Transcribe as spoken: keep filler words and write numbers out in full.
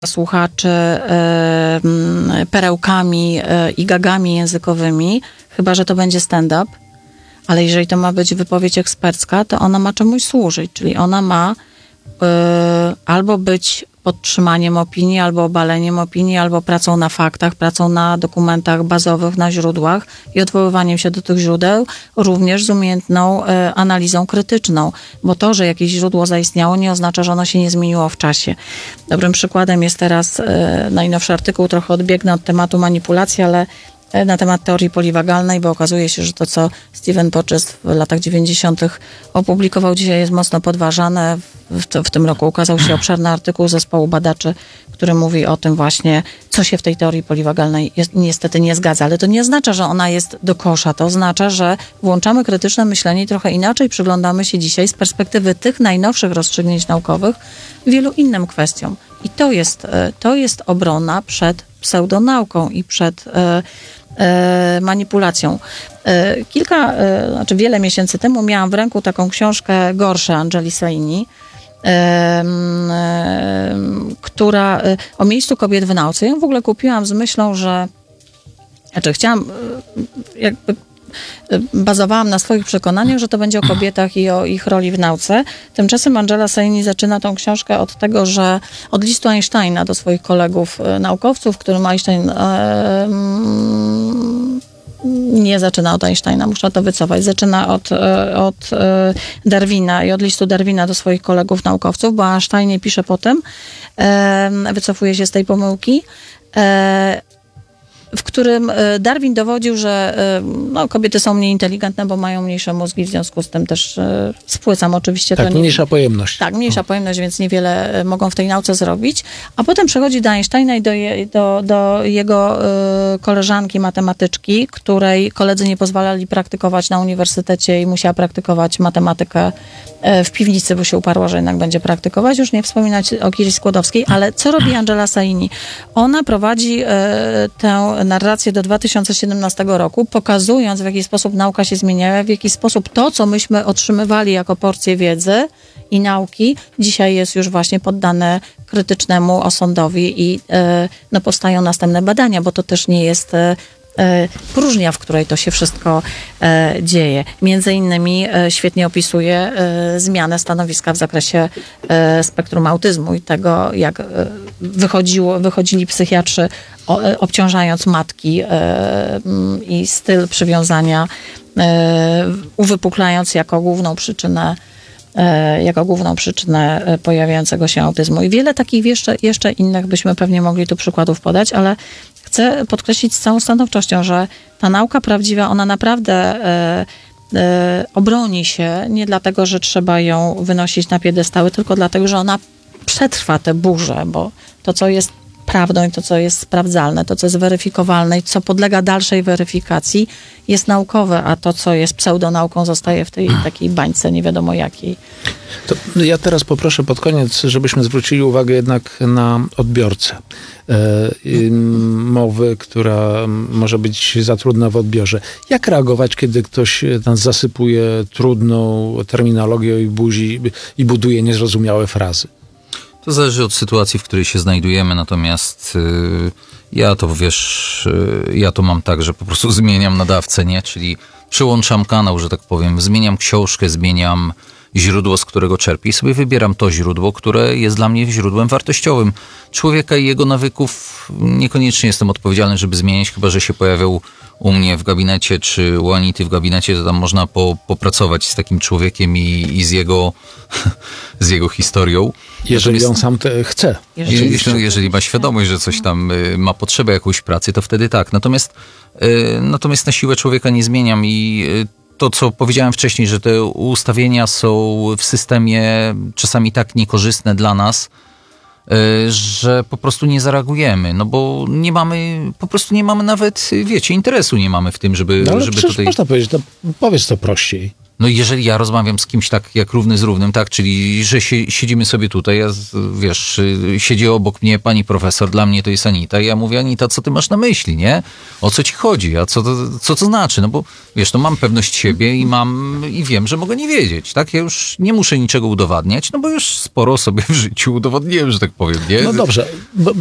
słuchaczy e, perełkami e, i gagami językowymi, chyba że to będzie stand-up, ale jeżeli to ma być wypowiedź ekspercka, to ona ma czemuś służyć, czyli ona ma e, albo być podtrzymaniem opinii, albo obaleniem opinii, albo pracą na faktach, pracą na dokumentach bazowych, na źródłach i odwoływaniem się do tych źródeł, również z umiejętną e, analizą krytyczną, bo to, że jakieś źródło zaistniało, nie oznacza, że ono się nie zmieniło w czasie. Dobrym przykładem jest teraz e, najnowszy artykuł, trochę odbiegnę od tematu manipulacji, ale na temat teorii poliwagalnej, bo okazuje się, że to, co Stephen Porges w latach dziewięćdziesiątych opublikował, dzisiaj jest mocno podważane. W, w tym roku ukazał się obszerny artykuł zespołu badaczy, który mówi o tym właśnie, co się w tej teorii poliwagalnej jest, niestety nie zgadza. Ale to nie oznacza, że ona jest do kosza. To oznacza, że włączamy krytyczne myślenie i trochę inaczej przyglądamy się dzisiaj z perspektywy tych najnowszych rozstrzygnięć naukowych wielu innym kwestiom. I to jest, to jest obrona przed pseudonauką i przed e, e, manipulacją. E, kilka, e, znaczy wiele miesięcy temu miałam w ręku taką książkę Gorsze Angeli Saini, e, e, która e, o miejscu kobiet w nauce. Ja ją w ogóle kupiłam z myślą, że znaczy chciałam e, jakby bazowałam na swoich przekonaniach, że to będzie o kobietach i o ich roli w nauce. Tymczasem Angela Saini zaczyna tą książkę od tego, że od listu Einsteina do swoich kolegów naukowców, w którym Einstein e, nie zaczyna od Einsteina, muszę to wycofać, zaczyna od, od Darwina i od listu Darwina do swoich kolegów naukowców, bo Einstein nie pisze potem, e, wycofuje się z tej pomyłki, e, w którym Darwin dowodził, że no, kobiety są mniej inteligentne, bo mają mniejsze mózgi, w związku z tym też spłycam oczywiście. Tak, to nie, mniejsza pojemność. Tak, mniejsza o. pojemność, więc niewiele mogą w tej nauce zrobić. A potem przechodzi do Einsteina i do, je, do, do jego y, koleżanki matematyczki, której koledzy nie pozwalali praktykować na uniwersytecie i musiała praktykować matematykę w piwnicy, bo się uparła, że jednak będzie praktykować. Już nie wspominać o Kiri Skłodowskiej, ale co robi Angela Saini? Ona prowadzi y, tę narrację do dwa tysiące siedemnastego roku, pokazując, w jaki sposób nauka się zmieniała, w jaki sposób to, co myśmy otrzymywali jako porcję wiedzy i nauki, dzisiaj jest już właśnie poddane krytycznemu osądowi i e, no, powstają następne badania, bo to też nie jest e, próżnia, w której to się wszystko e, dzieje. Między innymi e, świetnie opisuje e, zmianę stanowiska w zakresie e, spektrum autyzmu i tego, jak e, wychodziło, wychodzili psychiatrzy o, e, obciążając matki e, m, i styl przywiązania e, uwypuklając jako główną przyczynę e, jako główną przyczynę pojawiającego się autyzmu. I wiele takich jeszcze, jeszcze innych byśmy pewnie mogli tu przykładów podać, ale chcę podkreślić z całą stanowczością, że ta nauka prawdziwa, ona naprawdę e, e, obroni się nie dlatego, że trzeba ją wynosić na piedestały, tylko dlatego, że ona przetrwa te burze, bo to, co jest prawdą i to, co jest sprawdzalne, to, co jest weryfikowalne i co podlega dalszej weryfikacji, jest naukowe, a to, co jest pseudonauką, zostaje w tej takiej bańce nie wiadomo jakiej. To ja teraz poproszę pod koniec, żebyśmy zwrócili uwagę jednak na odbiorcę e, y, mowy, która może być za trudna w odbiorze. Jak reagować, kiedy ktoś nas zasypuje trudną terminologią i, buzi, i buduje niezrozumiałe frazy? To zależy od sytuacji, w której się znajdujemy, natomiast yy, ja to, wiesz, yy, ja to mam tak, że po prostu zmieniam nadawcę, nie? Czyli przyłączam kanał, że tak powiem, zmieniam książkę, zmieniam źródło, z którego czerpię i sobie wybieram to źródło, które jest dla mnie źródłem wartościowym. Człowieka i jego nawyków niekoniecznie jestem odpowiedzialny, żeby zmienić, chyba że się pojawiał u mnie w gabinecie, czy u Anity w gabinecie, to tam można po, popracować z takim człowiekiem i, i z jego z jego historią. Jeżeli Natomiast, on sam te chce. Jeżeli, jeżeli, jeżeli ma świadomość, że coś tam y, ma potrzebę jakąś pracy, to wtedy tak. Natomiast, y, natomiast na siłę człowieka nie zmieniam i y, to, co powiedziałem wcześniej, że te ustawienia są w systemie czasami tak niekorzystne dla nas, że po prostu nie zareagujemy, no bo nie mamy, po prostu nie mamy nawet, wiecie, interesu nie mamy w tym, żeby, no ale żeby przecież tutaj... można powiedzieć, no powiedz to prościej. No i jeżeli ja rozmawiam z kimś tak jak równy z równym, tak, czyli że się, siedzimy sobie tutaj, ja, z- wiesz, y, siedzi obok mnie pani profesor, dla mnie to jest Anita i ja mówię, Anita, co ty masz na myśli, nie? O co ci chodzi? A co to, co to znaczy? No bo wiesz, no mam pewność siebie i mam, i wiem, że mogę nie wiedzieć, tak? Ja już nie muszę niczego udowadniać, no bo już sporo sobie w życiu udowodniłem, że tak powiem, nie? No dobrze, bo,